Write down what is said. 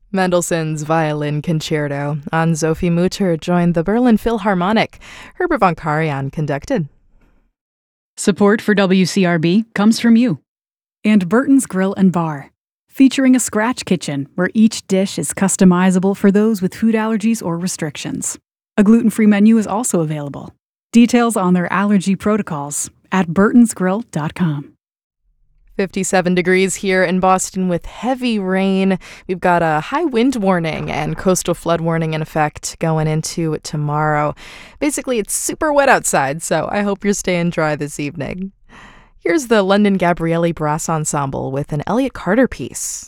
Mendelssohn's Violin Concerto. Anne-Sophie Mutter joined the Berlin Philharmonic. Herbert von Karajan conducted. Support for WCRB comes from you. And Burton's Grill and Bar, featuring a scratch kitchen where each dish is customizable for those with food allergies or restrictions. A gluten-free menu is also available. Details on their allergy protocols at burtonsgrill.com. 57 degrees here in Boston with heavy rain. We've got a high wind warning and coastal flood warning in effect going into tomorrow. Basically, it's super wet outside, so I hope you're staying dry this evening. Here's the London Gabrielli Brass Ensemble with an Elliott Carter piece.